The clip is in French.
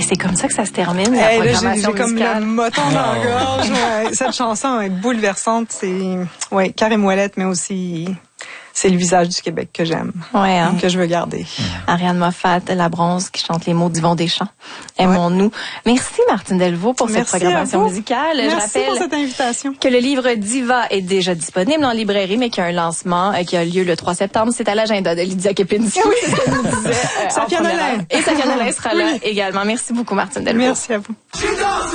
Et c'est comme ça que ça se termine, la Là, programmation j'ai comme musicale. le moton dans la gorge. Ouais. Cette chanson est bouleversante. C'est Karim Ouellet, mais aussi c'est le visage du Québec que j'aime, que je veux garder. Ariane Moffat, La Bronze, qui chante les mots d'Yvon Deschamps. Aimons-nous. Merci Martine Delvaux pour cette programmation musicale. Merci je rappelle pour cette invitation. Que le livre Diva est déjà disponible en librairie, mais qu'il y a un lancement qui a lieu le 3 septembre. C'est à l'agenda de Lydia Kepinski. Oui. C'est ce qu'elle nous disait. Safia Nolin. Et Safia Nolin sera là également. Merci beaucoup Martine Delvaux. Merci à vous.